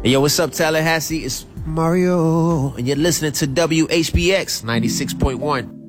Hey, yo, what's up, Tallahassee? It's Mario, and you're listening to WHBX 96.1.